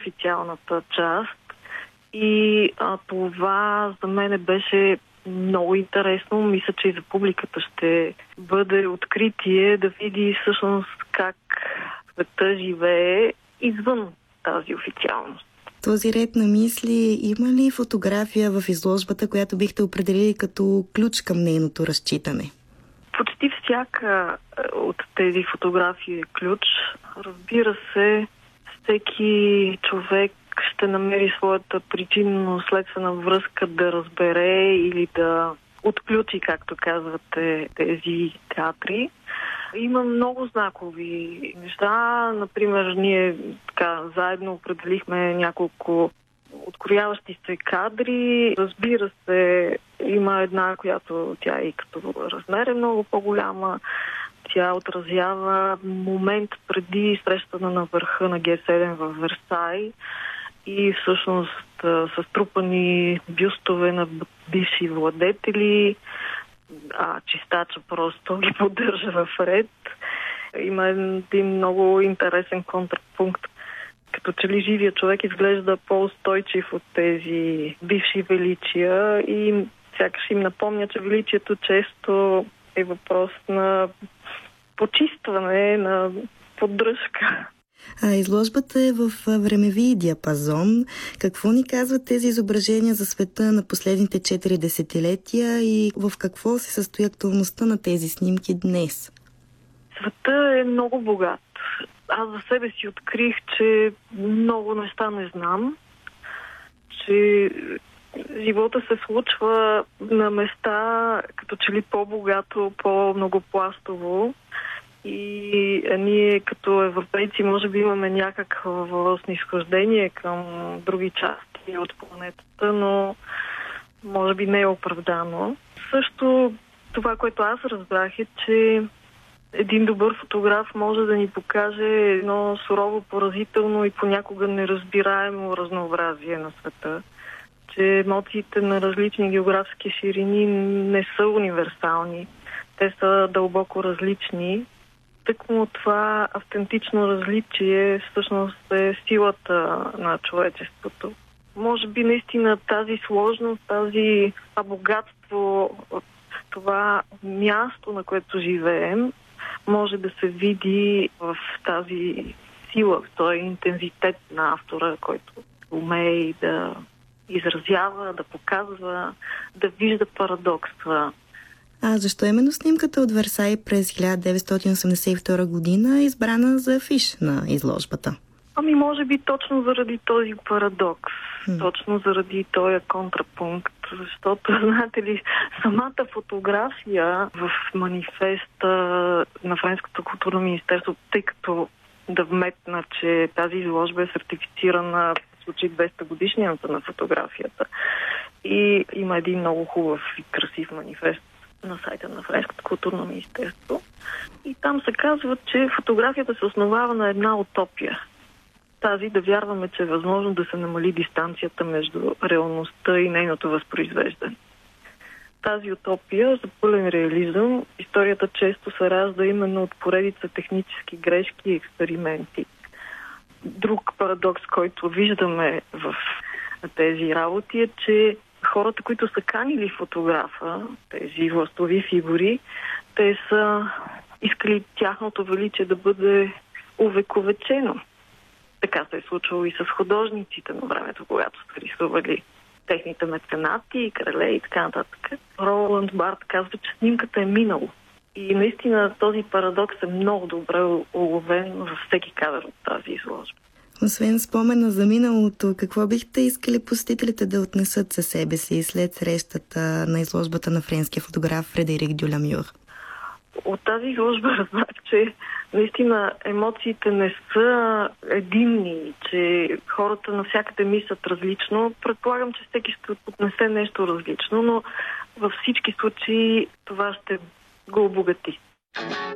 неофициалната част. И това за мен беше много интересно. Мисля, че и за публиката ще бъде откритие да види всъщност как света живее извън тази официалност. Този ред на мисли, има ли фотография в изложбата, която бихте определили като ключ към нейното разчитане? Почти всяка от тези фотографии е ключ. Разбира се, всеки човек ще намери своята причинно-следствена връзка да разбере или да отключи, както казвате, тези театри. Има много знакови неща. Например, ние заедно определихме няколко открояващи се кадри. Разбира се, има една, която тя и като размер е много по-голяма. Тя отразява момент преди срещата на върха на Г7 в Версай и всъщност са струпани бюстове на бивши владетели, чистача просто ги поддържа в ред. Има един много интересен контрапункт. Като че ли живия човек изглежда по-устойчив от тези бивши величия и сякаш им напомня, че величието често е въпрос на почистване, на поддръжка. Изложбата е в времеви диапазон. Какво ни казват тези изображения за света на последните 4 десетилетия и в какво се състои актуалността на тези снимки днес? Света е много богат. Аз за себе си открих, че много неща не знам, че живота се случва на места като че ли по-богато, по-многопластово. И ние като европейци може би имаме някакво снисхождение към други части от планетата, но може би не е оправдано. Също това, което аз разбрах е, че един добър фотограф може да ни покаже едно сурово, поразително и понякога неразбираемо разнообразие на света. Че емоциите на различни географски ширини не са универсални. Те са дълбоко различни. Тъкмо това автентично различие всъщност е силата на човечеството. Може би наистина тази сложност, това богатство, това място, на което живеем, може да се види в тази сила, в този интензитет на автора, който умее да изразява, да показва, да вижда парадокса. Защо именно снимката от Версай през 1982 година е избрана за афиш на изложбата? Може би точно заради този парадокс, точно заради този контрапункт, защото, знаете ли, самата фотография в манифеста на Френското културно министерство, тъй като да вметна, че тази изложба е сертифицирана в случай 200 годишнината на фотографията и има един много хубав и красив манифест на сайта на Френското културно министерство. И там се казва, че фотографията се основава на една утопия. Тази да вярваме, че е възможно да се намали дистанцията между реалността и нейното възпроизвеждане. Тази утопия за пълен реализъм, историята често се ражда именно от поредица технически грешки и експерименти. Друг парадокс, който виждаме в тези работи е, че хората, които са канили фотографа, тези властови фигури, те са искали тяхното величие да бъде увековечено. Така се е случвало и с художниците на времето, когато са рисували техните меценати, крале и така нататък. Роланд Барт казва, че снимката е минало. И наистина този парадокс е много добре уловен във всеки кадър от тази изложба. Освен спомена за миналото, какво бихте искали посетителите да отнесат със себе си след срещата на изложбата на френския фотограф Фредерик Дюламюр? От тази изложба разбрах, че наистина емоциите не са единни, че хората навсякъде мислят различно. Предполагам, че всеки ще отнесе нещо различно, но във всички случаи това ще го обогати.